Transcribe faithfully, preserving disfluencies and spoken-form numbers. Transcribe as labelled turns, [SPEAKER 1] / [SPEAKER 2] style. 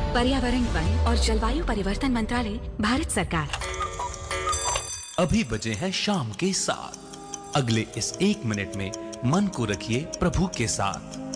[SPEAKER 1] पर्यावरण, वन और जलवायु परिवर्तन मंत्रालय, भारत सरकार।
[SPEAKER 2] अभी बजे हैं शाम के सात। अगले इस एक मिनट में मन को रखिए प्रभु के साथ।